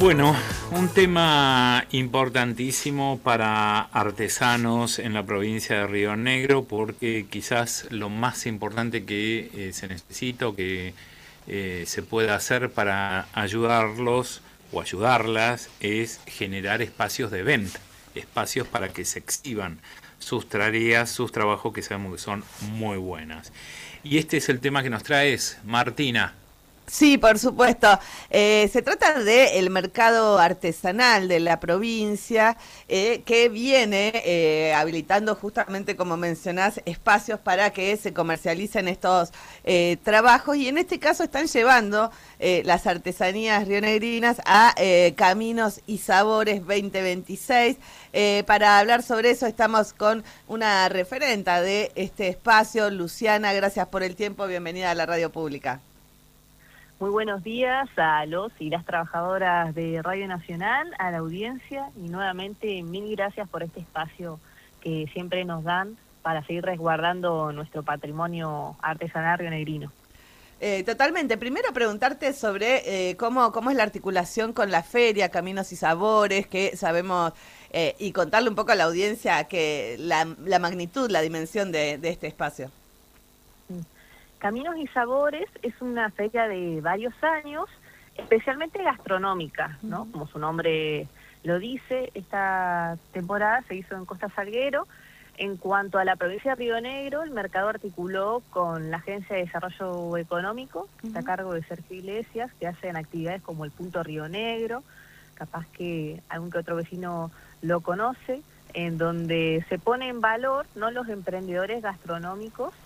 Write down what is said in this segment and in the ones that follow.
Bueno, un tema importantísimo para artesanos en la provincia de Río Negro, porque quizás lo más importante que se necesita o que se puede hacer para ayudarlos o ayudarlas es generar espacios de venta, espacios para que se exhiban sus tareas, sus trabajos que sabemos que son muy buenas. Y este es el tema que nos traes, Martina. Sí, por supuesto. Se trata del mercado artesanal de la provincia que viene habilitando justamente, como mencionás, espacios para que se comercialicen estos trabajos y en este caso están llevando las artesanías rionegrinas a Caminos y Sabores 2026. Para hablar sobre eso estamos con una referenta de este espacio, Luciana. Gracias por el tiempo. Bienvenida a la radio pública. Muy buenos días a los y las trabajadoras de Radio Nacional, a la audiencia y nuevamente mil gracias por este espacio que siempre nos dan para seguir resguardando nuestro patrimonio artesanal rionegrino. Totalmente. Primero preguntarte sobre cómo es la articulación con la feria, Caminos y Sabores, que sabemos, y contarle un poco a la audiencia que la magnitud, la dimensión de este espacio. Caminos y Sabores es una feria de varios años, especialmente gastronómica, ¿no? Como su nombre lo dice, esta temporada se hizo en Costa Salguero. En cuanto a la provincia de Río Negro, el mercado articuló con la Agencia de Desarrollo Económico, que está a cargo de Sergio Iglesias, que hacen actividades como el Punto Río Negro, capaz que algún que otro vecino lo conoce, en donde se pone en valor, ¿no?, los emprendedores gastronómicos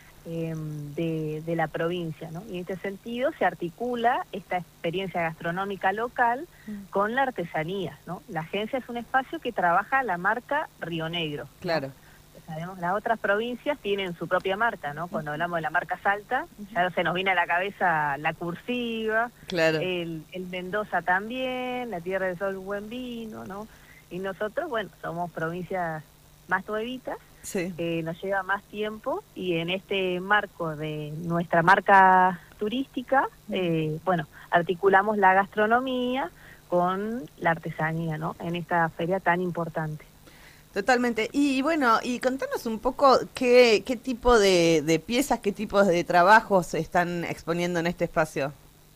de la provincia, ¿no? Y en este sentido se articula esta experiencia gastronómica local con la artesanía, ¿no? La agencia es un espacio que trabaja la marca Río Negro, ¿no? Claro. Sabemos, las otras provincias tienen su propia marca, ¿no? Cuando hablamos de la marca Salta, ya se nos viene a la cabeza la Cursiva, Claro. el Mendoza también, la Tierra del Sol, Buen Vino, ¿no? Y nosotros, bueno, somos provincias más nuevitas, Sí. nos lleva más tiempo y en este marco de nuestra marca turística, bueno, articulamos la gastronomía con la artesanía, ¿no? En esta feria tan importante. Totalmente. Y bueno, y contanos un poco qué tipo de piezas, qué tipos de trabajos se están exponiendo en este espacio.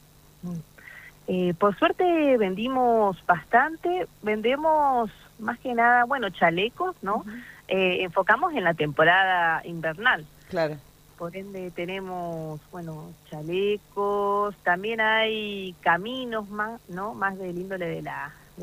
Por suerte vendimos bastante, vendemos más que nada, bueno, chalecos, ¿no? Enfocamos en la temporada invernal. Claro. Por ende tenemos, bueno, chalecos, también hay caminos más, ¿no? Más del índole de la